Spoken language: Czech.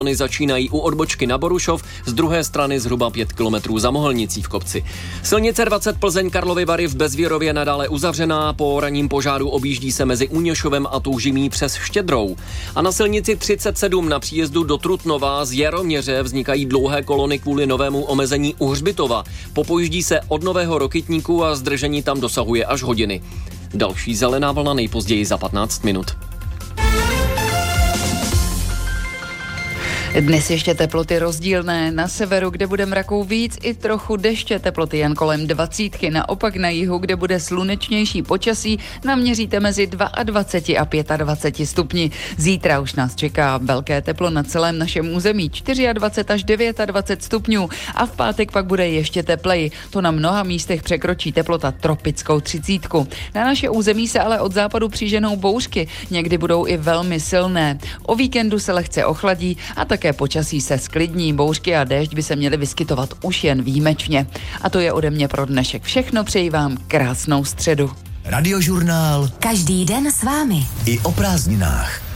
začínají u odbočky na Borušov, z druhé strany zhruba 5 kilometrů za Mohelnicí v Kopci. Silnice 20 Plzeň Karlovy Vary v Bezvěrově nadále uzavřená, po ranním požáru objíždí se mezi Úněšovem a Toužimí přes Štědrou. A na silnici 37 na příjezdu do Trutnova z Jaroměře vznikají dlouhé kolony kvůli novému omezení u Hřbitova. Popojíždí se od Nového Rokytníku a zdržení tam dosahuje až hodiny. Další zelená vlna nejpozději za 15 minut. Dnes ještě teploty rozdílné. Na severu, kde bude mraků víc, i trochu deště, teploty jen kolem 20. Naopak na jihu, kde bude slunečnější počasí, naměříte mezi 22 a 25 stupni. Zítra už nás čeká velké teplo na celém našem území, 24 až 29 stupňů, a v pátek pak bude ještě tepleji. To na mnoha místech překročí teplota tropickou 30. Na naše území se ale od západu přiženou bouřky, někdy budou i velmi silné. O víkendu se lehce ochladí a také počasí se sklidní, bouřky a déšť by se měly vyskytovat už jen výjimečně. A to je ode mě pro dnešek všechno, přeji vám krásnou středu. Radiožurnál. Každý den s vámi. I o prázdninách.